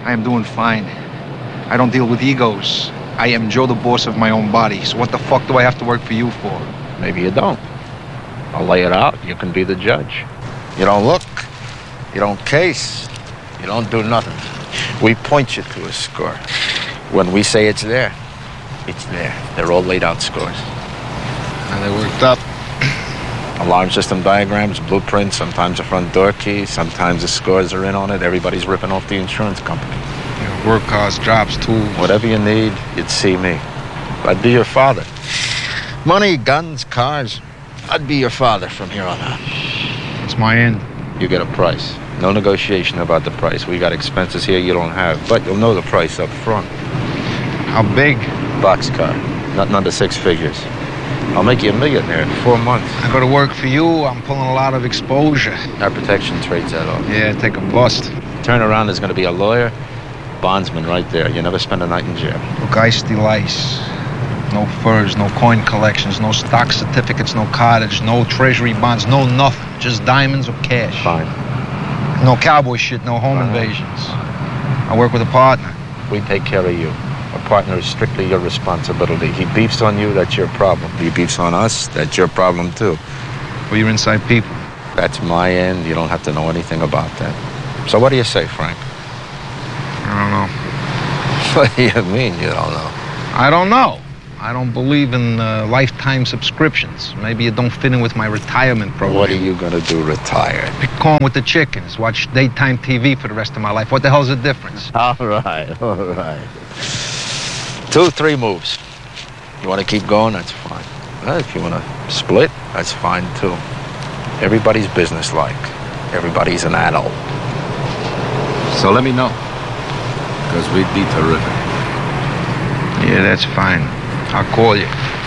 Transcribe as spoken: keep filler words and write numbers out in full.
I am doing fine. I don't deal with egos. I am Joe, the boss of my own body. So what the fuck do I have to work for you for? Maybe you don't. I'll lay it out. You can be the judge. You don't look. You don't case. You don't do nothing. We point you to a score. When we say it's there, it's there. They're all laid out scores. And they worked up. Alarm system diagrams, blueprints, sometimes a front door key, sometimes the scores are in on it. Everybody's ripping off the insurance company. Yeah, work cars, jobs, tools. Whatever you need, you'd see me. I'd be your father. Money, guns, cars. I'd be your father from here on out. It's my end. You get a price. No negotiation about the price. We got expenses here you don't have, but you'll know the price up front. How big? Boxcar. Nothing under six figures. I'll make you a millionaire in four months. I go to work for you, I'm pulling a lot of exposure. Our protection trades that off. Yeah, take a bust. Turn around, there's going to be a lawyer, bondsman right there. You never spend a night in jail. Look, I steal ice. No furs, no coin collections, no stock certificates, no cottage, no treasury bonds, no nothing. Just diamonds or cash. Fine. No cowboy shit, no home Uh-huh. invasions. I work with a partner. We take care of you. A partner is strictly your responsibility. He beefs on you, that's your problem. He beefs on us, that's your problem too. Well, you're inside people. That's my end. You don't have to know anything about that. So what do you say, Frank? I don't know. What do you mean you don't know? I don't know. I don't believe in uh, lifetime subscriptions. Maybe it don't fit in with my retirement program. What are you going to do retired? Pick corn with the chickens, watch daytime T V for the rest of my life. What the hell's the difference? All right, all right. Two, three moves. You want to keep going, that's fine. Well, if you want to split, that's fine too. Everybody's businesslike. Everybody's an adult. So let me know, because we'd be terrific. Yeah, that's fine. I'll call you.